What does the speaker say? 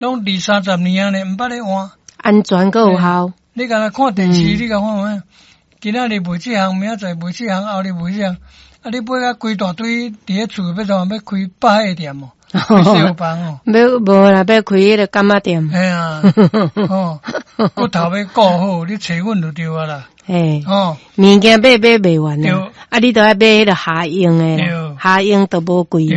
拢20-30年啊呢，毋捌咧换， 安全个有效。 你敢若看电视，你甲看，今仔日卖这项，明仔载卖这项，后日卖这项，啊，你买啊规大堆，伫咧厝要怎要开百货店哦，开小房哦， 要无啦，要开迄个干妈店。 哎呀，骨头要顾好，你找阮就对啊啦。 嘿，物件买袂完对啊，你都要买迄个下用的，下用都无贵。